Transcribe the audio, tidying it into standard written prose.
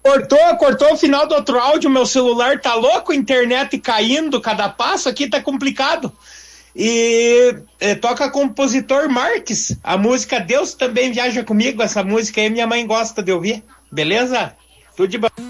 Cortou o final do outro áudio, meu celular tá louco, internet caindo, cada passo aqui tá complicado. E toca compositor Marques, a música Deus Também Viaja Comigo, essa música aí minha mãe gosta de ouvir, beleza? Tudo de bom.